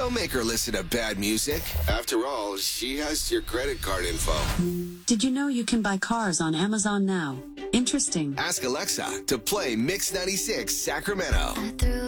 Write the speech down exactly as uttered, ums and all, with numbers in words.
Don't make her listen to bad music. After all, she has your credit card info. Did you know you can buy cars on Amazon now? Interesting. Ask Alexa to play Mix ninety-six Sacramento.